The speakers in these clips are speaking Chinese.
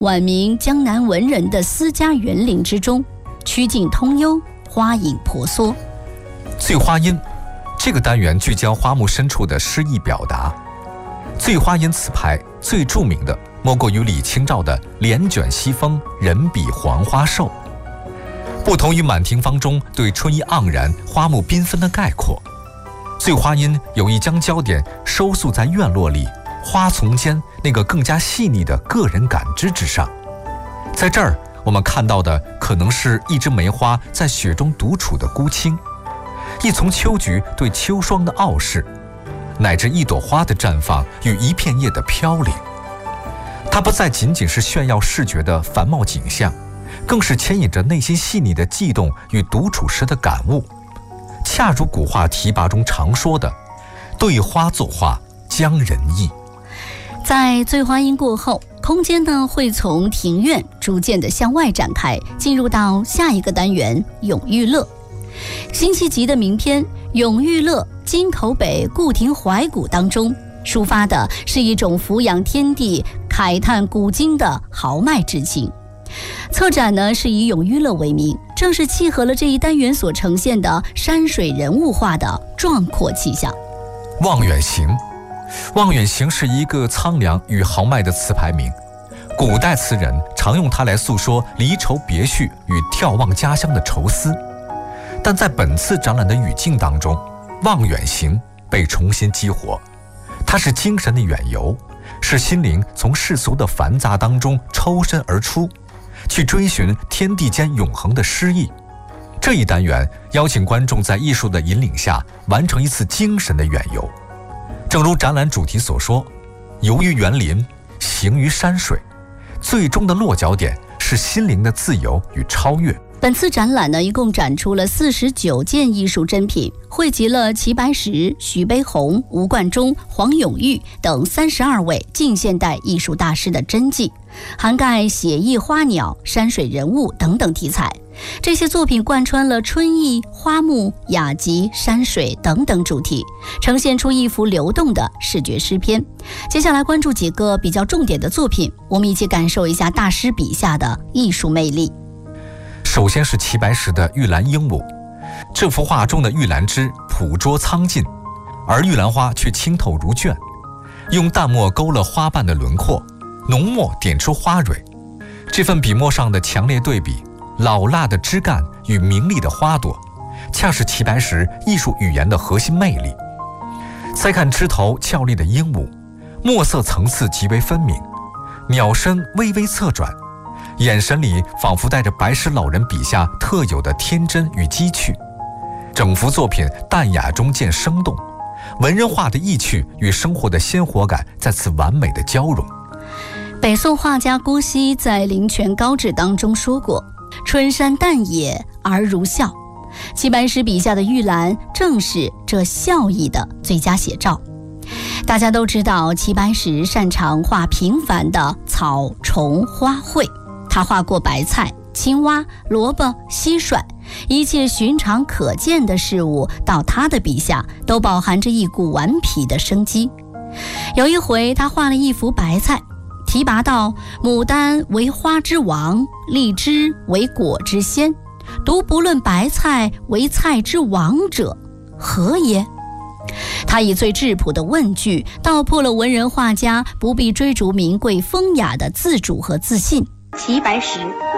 晚明江南文人的私家园林之中，曲径通幽，花影婆娑。 醉花阴这个单元聚焦花木深处的诗意表达。醉花阴词牌最著名的莫过于李清照的帘卷西风，人比黄花瘦。不同于满庭芳中对春意盎然、花木缤纷的概括，醉花阴有意将焦点收束在院落里花丛间那个更加细腻的个人感知之上。在这儿，我们看到的可能是一枝梅花在雪中独处的孤清，一丛秋菊对秋霜的傲视，乃至一朵花的绽放与一片叶的飘零。它不再仅仅是炫耀视觉的繁茂景象，更是牵引着内心细腻的悸动与独处时的感悟。恰如古话题跋中常说的“对花作画，将人意”。 在醉花阴过后，空间呢会从庭院逐渐的向外展开，进入到下一个单元咏玉乐。辛弃疾的名篇《咏玉乐·京口北顾亭怀古》当中，抒发的是一种俯仰天地、慨叹古今的豪迈之情。策展呢是以咏玉乐为名，正是契合了这一单元所呈现的山水人物画的壮阔气象。 望远行，望远行是一个苍凉与豪迈的词牌名，古代词人常用它来诉说离愁别绪与眺望家乡的愁思。但在本次展览的语境当中，望远行被重新激活，它是精神的远游，是心灵从世俗的繁杂当中抽身而出，去追寻天地间永恒的诗意。这一单元邀请观众在艺术的引领下完成一次精神的远游。正如展览主题所说，游于园林，行于山水，最终的落脚点是心灵的自由与超越。 本次展览呢，一共展出了49件艺术珍品，汇集了齐白石、徐悲鸿、吴冠中、黄永玉等32位近现代艺术大师的真迹，涵盖写意花鸟、山水人物等等题材。这些作品贯穿了春意、花木、雅集、山水等等主题，呈现出一幅流动的视觉诗篇。接下来关注几个比较重点的作品，我们一起感受一下大师笔下的艺术魅力。 首先是齐白石的《玉兰鹦鹉》，这幅画中的玉兰枝朴拙苍劲，而玉兰花却清透如绢，用淡墨勾勒花瓣的轮廓，浓墨点出花蕊。这份笔墨上的强烈对比，老辣的枝干与明丽的花朵，恰是齐白石艺术语言的核心魅力。再看枝头俏丽的鹦鹉，墨色层次极为分明，鸟身微微侧转，眼神里仿佛带着白石老人笔下特有的天真与机趣。整幅作品淡雅中见生动，文人画的意趣与生活的鲜活感在此完美的交融。 北宋画家郭熙在《灵泉高致》当中说过：“春山淡野而如笑。”齐白石笔下的玉兰正是这笑意的最佳写照。大家都知道，齐白石擅长画平凡的草虫花卉，他画过白菜、青蛙、萝卜、蟋蟀，一切寻常可见的事物到他的笔下都饱含着一股顽皮的生机。有一回他画了一幅白菜，提拔道：“牡丹为花之王，荔枝为果之先，独不论白菜为菜之王者，何也？”他以最质朴的问句道破了文人画家不必追逐名贵风雅的自主和自信。 齐白石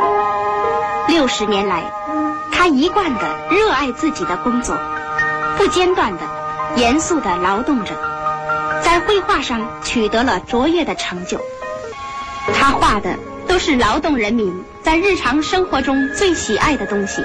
60年来，他一贯地热爱自己的工作，不间断地严肃地劳动着，在绘画上取得了卓越的成就。他画的都是劳动人民在日常生活中最喜爱的东西。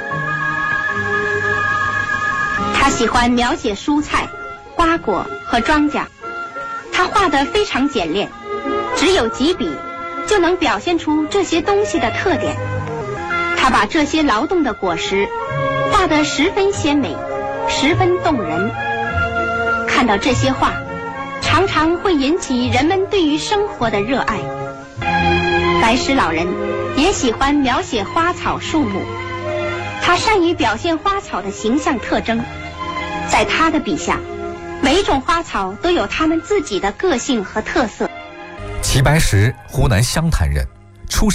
他喜欢描写蔬菜、花果和庄稼，他画得非常简练，只有几笔就能表现出这些东西的特点。他把这些劳动的果实画得十分鲜美，十分动人。看到这些画，常常会引起人们对于生活的热爱。白石老人也喜欢描写花草树木，他善于表现花草的形象特征。在他的笔下，每一种花草都有他们自己的个性和特色。 齐白石，湖南湘潭人，